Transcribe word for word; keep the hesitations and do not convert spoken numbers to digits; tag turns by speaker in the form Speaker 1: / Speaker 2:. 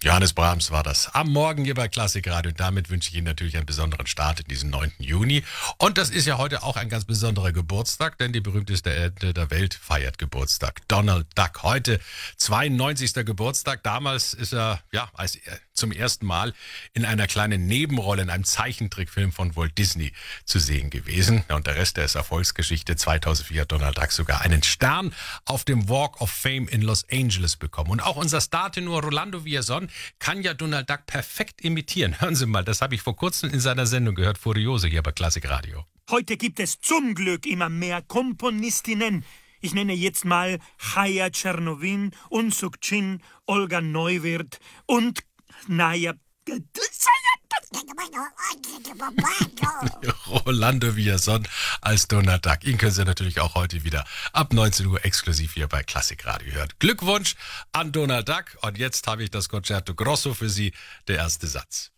Speaker 1: Johannes Brahms war das am Morgen hier bei Klassikradio. Und damit wünsche ich Ihnen natürlich einen besonderen Start in diesen neunten Juni. Und das ist ja heute auch ein ganz besonderer Geburtstag, denn die berühmteste Ente der Welt feiert Geburtstag. Donald Duck, heute zweiundneunzigster Geburtstag. Damals ist er ja als er zum ersten Mal in einer kleinen Nebenrolle in einem Zeichentrickfilm von Walt Disney zu sehen gewesen. Und der Rest der ist Erfolgsgeschichte. zweitausendvier hat Donald Duck sogar einen Stern auf dem Walk of Fame in Los Angeles bekommen. Und auch unser Startenor Rolando Villazón kann ja Donald Duck perfekt imitieren. Hören Sie mal, das habe ich vor kurzem in seiner Sendung gehört, Furioso hier bei Klassikradio.
Speaker 2: Heute gibt es zum Glück immer mehr Komponistinnen. Ich nenne jetzt mal Chaya Tschernowin, Unsuk Chin, Olga Neuwirth und, naja,
Speaker 1: Rolando Villazón als Donald Duck. Ihn können Sie natürlich auch heute wieder ab neunzehn Uhr exklusiv hier bei Klassikradio hören. Glückwunsch an Donald Duck. Und jetzt habe ich das Concerto Grosso für Sie, der erste Satz.